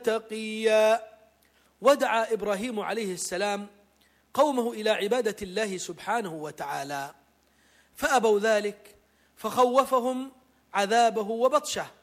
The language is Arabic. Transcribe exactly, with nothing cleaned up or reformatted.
تقيا. ودعا إبراهيم عليه السلام قومه إلى عبادة الله سبحانه وتعالى، فأبوا ذلك، فخوفهم عذابه وبطشه،